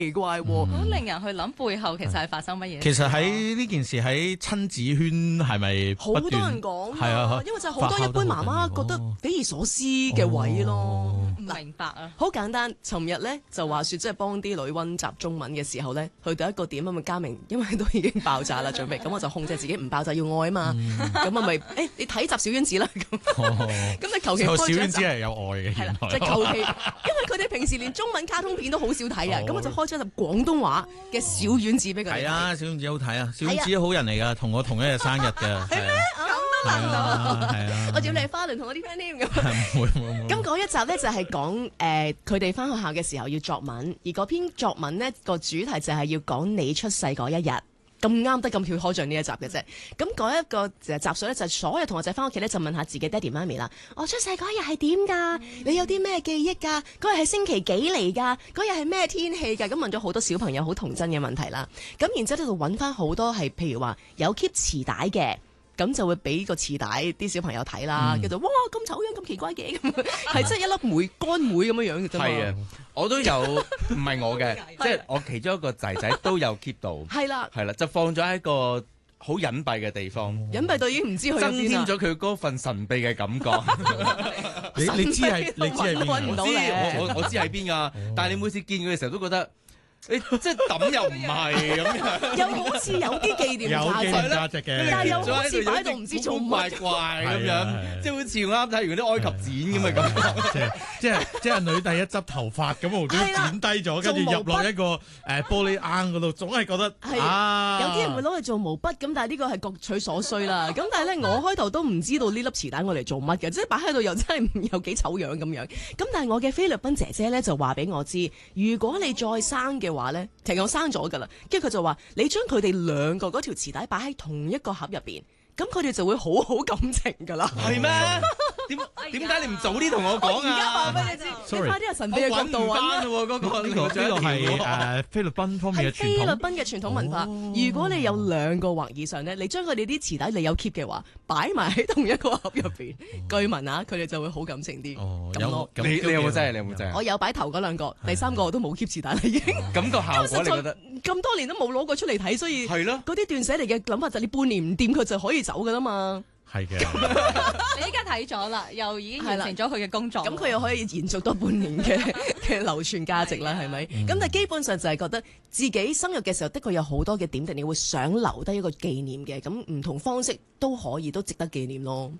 奇怪喎， 好令人去諗背後其實係發生乜嘢。 其實喺呢件事喺親子圈係咪好多人講係啊， 因為就係好多一般媽媽覺得匪夷所思嘅位咯。 唔明白啊！ 好簡單，尋日咧就話説，即係幫啲女溫習中文嘅時候咧，去到一個點啊嘛，嘉明因為都已經爆炸啦，準備咁我就控制自己唔爆炸，要愛啊嘛，咁啊咪你睇集小丸子啦咁你求其開咗小丸子係有愛嘅， 係啦，即係求其，因為佢哋平時連中文卡通片都好少睇啊，咁我就開咗一集廣東話嘅小丸子俾佢哋睇。 係啊，小丸子好睇啊，小丸子好人嚟噶，同我同一日生日嘅。 係咩？咁都難到， 係啊， 我仲要你花輪同我啲 friend 添咁。 唔會。 咁嗰一集咧就係講佢哋翻學校嘅時候要作文，而嗰篇作文呢個主題就係要講你出世嗰一日。咁啱得咁巧開咗呢一集嘅啫，咁嗰一個集數咧就所有同學仔翻屋企咧就問下自己爹哋媽咪啦，我出世嗰日係點㗎？你有啲咩記憶㗎？嗰日係星期幾嚟㗎？嗰日係咩天氣㗎？咁問咗好多小朋友好童真嘅問題啦，咁然之後咧就揾翻好多係譬如話有 keep 磁帶嘅。咁就會俾個磁帶啲小朋友睇啦，叫做哇咁醜樣咁奇怪嘅，咁係即係一粒梅乾梅咁樣樣嘅啫嘛。 係啊，我都有，唔係我嘅，即係我其中一個仔仔都有 keep 到。 係啦， 係啦，就放咗喺一個好隱蔽嘅地方， 隱蔽到已經唔知佢增添咗佢嗰份神秘嘅感覺。 你知係邊？ 我知喺邊㗎，但係你每次見佢嘅時候都覺得。你即係抌又唔係咁樣， 又好似有啲紀念價值嘅， 但係又好似擺喺度唔知做乜怪咁樣，即係好似我啱睇完啲埃及剪咁嘅感覺， 即係女第一執頭髮咁無端剪低咗，跟住入落一個玻璃罌嗰度，總係覺得有啲人會攞嚟做毛筆咁，但係呢個係各取所需啦。咁但係咧，我開頭都唔知道呢粒磁帶我嚟做乜嘅，即係擺喺度又真係有幾醜樣咁樣。咁但係我嘅菲律賓姐姐咧就話俾我知，如果你再生嘅話咧，其實我生咗噶啦，跟住佢就話你將佢哋兩個嗰條磁帶擺喺同一個盒入邊，咁佢哋就會好好感情噶啦。 係咩？點解你唔早啲同我講啊？ 而家話俾你知，你快啲有神秘嘅角度揾啦。 呢個係菲律賓方面嘅傳統。 菲律賓嘅傳統文化，如果你有兩個或以上咧，你將佢哋啲磁帶你有 keep 嘅話，擺埋喺同一個盒入邊，據聞啊，佢哋就會好感情啲。咁咯， 你有冇真係？你有冇真係？ 我有擺頭嗰兩個，第三個我都冇 keep 磁帶啦已經。 咁個效果你覺得？ 咁多年都冇攞過出嚟睇，所以係咯， 嗰啲斷捨離嘅諗法就你半年唔掂佢就可以走噶啦嘛。 係嘅， 你依家睇咗啦，又已經完成咗佢嘅工作， 咁佢又可以延續多半年嘅流傳價值啦，係咪？咁但係基本上就係覺得自己生日嘅時候，的確有好多嘅點滴，你會想留低一個紀念嘅，咁唔同方式都可以，都值得紀念咯。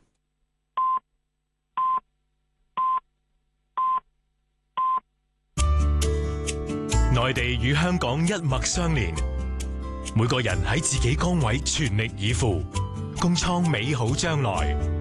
內地與香港一脈相連，每個人喺自己崗位全力以赴，共創美好將來。